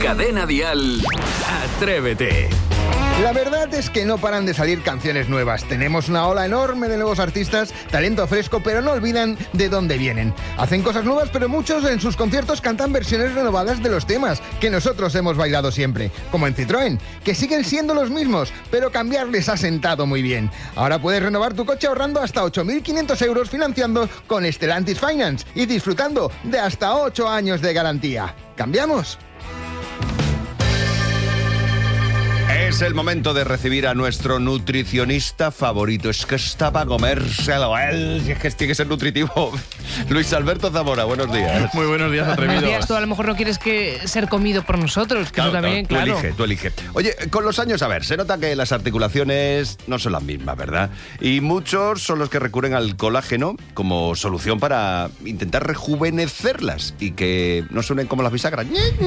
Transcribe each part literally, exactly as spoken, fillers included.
Cadena Dial, Atrévete. La verdad es que no paran de salir canciones nuevas. Tenemos una ola enorme de nuevos artistas, talento fresco, pero no olvidan de dónde vienen. Hacen cosas nuevas, pero muchos en sus conciertos cantan versiones renovadas de los temas que nosotros hemos bailado siempre, como en Citroën, que siguen siendo los mismos, pero cambiarles ha sentado muy bien. Ahora puedes renovar tu coche ahorrando hasta ocho mil quinientos euros financiando con Stellantis Finance y disfrutando de hasta ocho años de garantía. ¿Cambiamos? Es el momento de recibir a nuestro nutricionista favorito. Es que está para comérselo él. Si es que tiene que ser nutritivo. Luis Alberto Zamora, buenos días. Muy buenos días, atrevidos. Buenos días. Tú a lo mejor no quieres que ser comido por nosotros, que Claro, tú también, claro, claro. tú elige, tú elige. Oye, con los años, a ver, se nota que las articulaciones no son las mismas, ¿verdad? Y muchos son los que recurren al colágeno como solución para intentar rejuvenecerlas y que no suenen como las bisagras.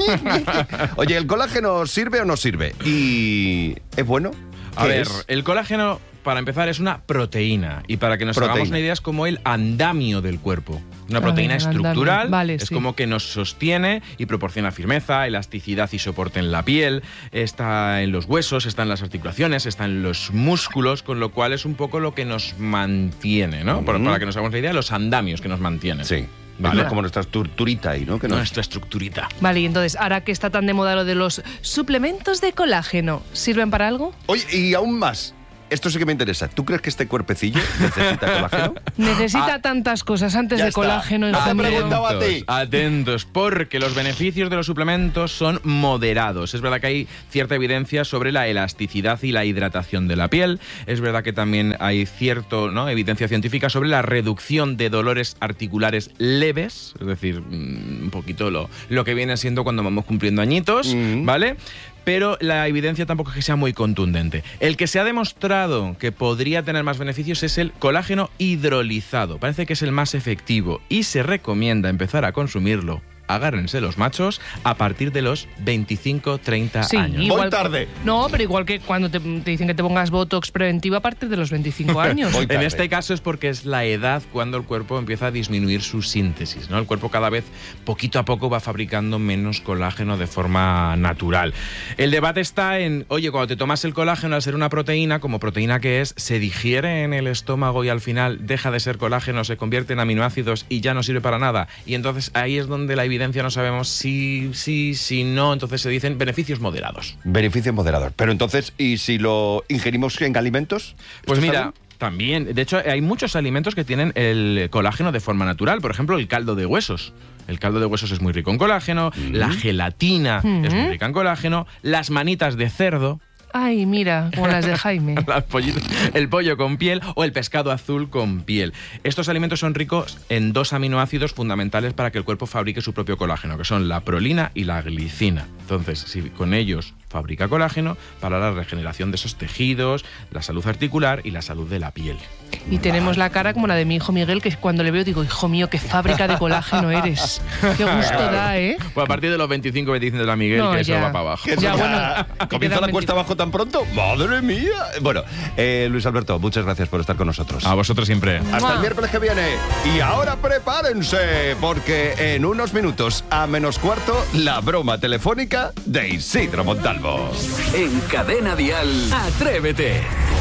Oye, ¿el colágeno sirve o no sirve? ¿Y es bueno? A ver, es? el colágeno, para empezar, es una proteína. Y para que nos Proteína. hagamos una idea, es como el andamio del cuerpo. Una A proteína ver, el andamio. estructural, Vale, es sí. como que nos sostiene y proporciona firmeza, elasticidad y soporte en la piel. Está en los huesos, está en las articulaciones, está en los músculos, con lo cual es un poco lo que nos mantiene, ¿no? Mm. Para, para que nos hagamos la idea, los andamios que nos mantienen. Sí. Vale. Es como nuestra estructurita ahí, ¿no? Que nos... Nuestra estructurita. Vale, y entonces, ahora que está tan de moda lo de los suplementos de colágeno, ¿sirven para algo? Oye, y aún más, esto sí que me interesa. ¿Tú crees que este cuerpecillo necesita colágeno? Necesita Ah, tantas cosas antes ya de está. colágeno. No te hijo mío. preguntaba a ti. Atentos, porque los beneficios de los suplementos son moderados. Es verdad que hay cierta evidencia sobre la elasticidad y la hidratación de la piel. Es verdad que también hay cierta, ¿no?, evidencia científica sobre la reducción de dolores articulares leves, es decir, un poquito lo, lo que viene siendo cuando vamos cumpliendo añitos, Mm. ¿vale? Pero la evidencia tampoco es que sea muy contundente. El que se ha demostrado que podría tener más beneficios es el colágeno hidrolizado. Parece que es el más efectivo y se recomienda empezar a consumirlo, agárrense los machos, a partir de los veinticinco treinta Sí, años. Voy tarde. No, pero igual que cuando te, te dicen que te pongas Botox preventivo a partir de los veinticinco años. Voy En tarde. este caso es porque es la edad cuando el cuerpo empieza a disminuir su síntesis, ¿no? El cuerpo cada vez, poquito a poco, va fabricando menos colágeno de forma natural. El debate está en, oye, cuando te tomas el colágeno, al ser una proteína, como proteína que es, se digiere en el estómago y al final deja de ser colágeno, se convierte en aminoácidos y ya no sirve para nada. Y entonces ahí es donde la evidencia no sabemos si sí, si no, entonces se dicen beneficios moderados. Beneficios moderados. Pero entonces, ¿y si lo ingerimos en alimentos? Pues ¿Esto está mira, bien? también, de hecho, hay muchos alimentos que tienen el colágeno de forma natural. Por ejemplo, el caldo de huesos. El caldo de huesos es muy rico en colágeno, la gelatina Mm. es muy rica en colágeno, las manitas de cerdo, Ay, mira, como las de Jaime. las pollitas- el pollo con piel o el pescado azul con piel. Estos alimentos son ricos en dos aminoácidos fundamentales para que el cuerpo fabrique su propio colágeno, que son la prolina y la glicina. Entonces, si con ellos fabrica colágeno, para la regeneración de esos tejidos, la salud articular y la salud de la piel. Y tenemos la cara como la de mi hijo Miguel, que cuando le veo digo, hijo mío, qué fábrica de colágeno eres. Qué gusto da, ¿eh? Pues a partir de los veinticinco, veinticinco de la Miguel, No, que eso ya. va para abajo. ¿Qué Ya, tal? bueno, que ¿Comienza quedan la cuesta abajo tan pronto? ¡Madre mía! Bueno, eh, Luis Alberto, muchas gracias por estar con nosotros. A vosotros siempre. Hasta ¡Mua! el miércoles que viene. Y ahora prepárense, porque en unos minutos, a menos cuarto, la broma telefónica de Isidro Montalvo. En Cadena Dial, Atrévete.